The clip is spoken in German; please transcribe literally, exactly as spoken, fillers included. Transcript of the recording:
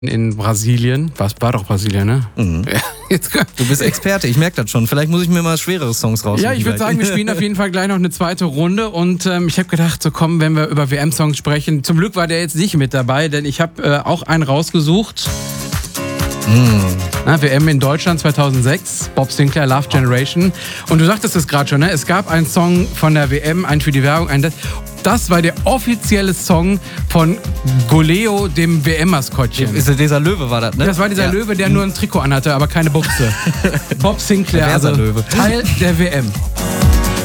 in Brasilien. Was war doch Brasilien, ne? Mhm. Jetzt, du bist Experte, ich merke das schon. Vielleicht muss ich mir mal schwerere Songs raussuchen. Ja, ich würde sagen, wir spielen auf jeden Fall gleich noch eine zweite Runde. Und ähm, ich habe gedacht, so komm, wenn wir über W M-Songs sprechen. Zum Glück war der jetzt nicht mit dabei, denn ich habe äh, auch einen rausgesucht. Mm. Na, W M in Deutschland zweitausendsechs, Bob Sinclair, Love Generation. Und du sagtest es gerade schon, ne? Es gab einen Song von der W M, einen für die Werbung, einen das. Das war der offizielle Song von Goleo, dem W M-Maskottchen. Ist dieser Löwe war das, ne? Das war dieser ja. Löwe, der nur ein Trikot anhatte, aber keine Buchse. Bob Sinclair, also Löwe. Teil der W M.